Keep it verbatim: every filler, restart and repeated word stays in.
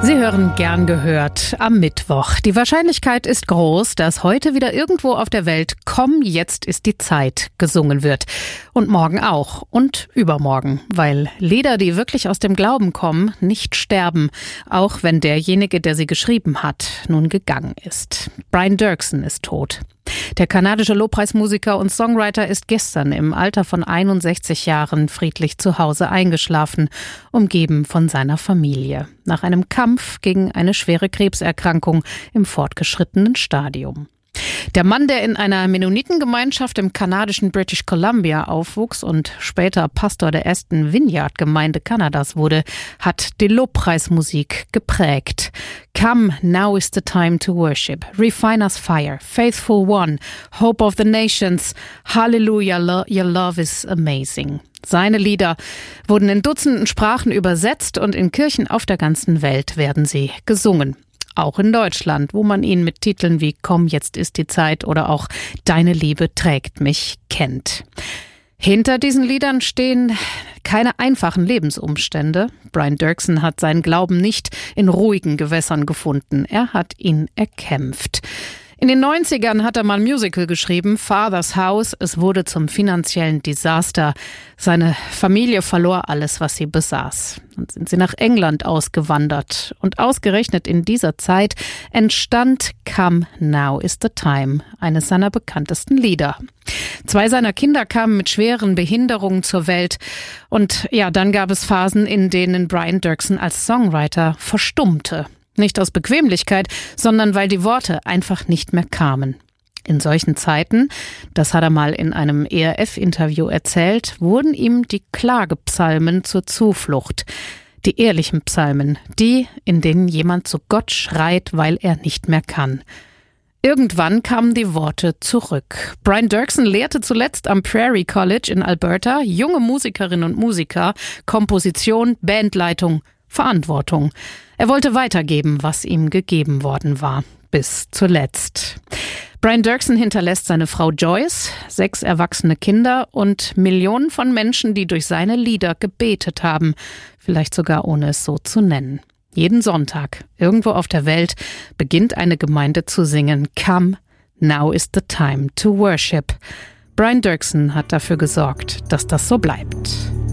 Sie hören Gern gehört am Mittwoch. Die Wahrscheinlichkeit ist groß, dass heute wieder irgendwo auf der Welt "Komm, jetzt ist die Zeit" gesungen wird. Und morgen auch und übermorgen, weil Lieder, die wirklich aus dem Glauben kommen, nicht sterben, auch wenn derjenige, der sie geschrieben hat, nun gegangen ist. Brian Doerksen ist tot. Der kanadische Lobpreismusiker und Songwriter ist gestern im Alter von einundsechzig Jahren friedlich zu Hause eingeschlafen, umgeben von seiner Familie, nach einem Kampf gegen eine schwere Krebserkrankung im fortgeschrittenen Stadium. Der Mann, der in einer Mennonitengemeinschaft im kanadischen British Columbia aufwuchs und später Pastor der Aston Vineyard Gemeinde Kanadas wurde, hat die Lobpreismusik geprägt. Come, now is the time to worship. Refiner's Fire, Faithful One, Hope of the Nations, Hallelujah, lo- your love is amazing. Seine Lieder wurden in Dutzenden Sprachen übersetzt und in Kirchen auf der ganzen Welt werden sie gesungen. Auch in Deutschland, wo man ihn mit Titeln wie "Komm, jetzt ist die Zeit" oder auch "Deine Liebe trägt mich" kennt. Hinter diesen Liedern stehen keine einfachen Lebensumstände. Brian Doerksen hat seinen Glauben nicht in ruhigen Gewässern gefunden. Er hat ihn erkämpft. In den neunzigern hat er mal ein Musical geschrieben, Father's House. Es wurde zum finanziellen Desaster. Seine Familie verlor alles, was sie besaß. Dann sind sie nach England ausgewandert. Und ausgerechnet in dieser Zeit entstand Come, Now is the Time, eines seiner bekanntesten Lieder. Zwei seiner Kinder kamen mit schweren Behinderungen zur Welt. Und ja, dann gab es Phasen, in denen Brian Doerksen als Songwriter verstummte. Nicht aus Bequemlichkeit, sondern weil die Worte einfach nicht mehr kamen. In solchen Zeiten, das hat er mal in einem E R F-Interview erzählt, wurden ihm die Klagepsalmen zur Zuflucht. Die ehrlichen Psalmen, die, in denen jemand zu Gott schreit, weil er nicht mehr kann. Irgendwann kamen die Worte zurück. Brian Doerksen lehrte zuletzt am Prairie College in Alberta junge Musikerinnen und Musiker Komposition, Bandleitung, Verantwortung. Er wollte weitergeben, was ihm gegeben worden war, bis zuletzt. Brian Doerksen hinterlässt seine Frau Joyce, sechs erwachsene Kinder und Millionen von Menschen, die durch seine Lieder gebetet haben, vielleicht sogar ohne es so zu nennen. Jeden Sonntag, irgendwo auf der Welt, beginnt eine Gemeinde zu singen, Come, now is the time to worship. Brian Doerksen hat dafür gesorgt, dass das so bleibt.